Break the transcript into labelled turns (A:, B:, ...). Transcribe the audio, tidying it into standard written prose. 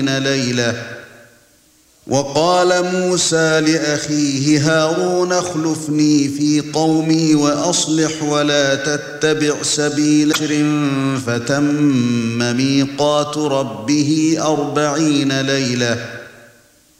A: ليلة. وقال موسى لأخيه هارون اخلفني في قومي وأصلح ولا تتبع سبيل فتم ميقات ربه 40 ليلة